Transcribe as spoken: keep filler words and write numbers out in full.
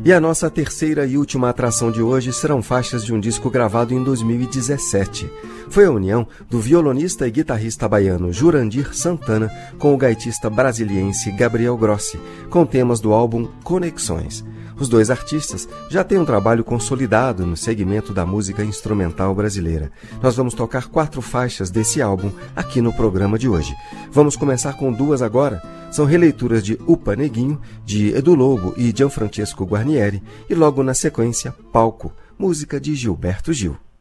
E a nossa terceira e última atração de hoje serão faixas de um disco gravado em dois mil e dezessete. Foi a união do violonista e guitarrista baiano Jurandir Santana com o gaitista brasiliense Gabriel Grossi, com temas do álbum Conexões. Os dois artistas já têm um trabalho consolidado no segmento da música instrumental brasileira. Nós vamos tocar quatro faixas desse álbum aqui no programa de hoje. Vamos começar com duas agora. São releituras de Upa Neguinho, de Edu Lobo e Gianfrancesco Guarnieri, e logo na sequência, Palco, música de Gilberto Gil.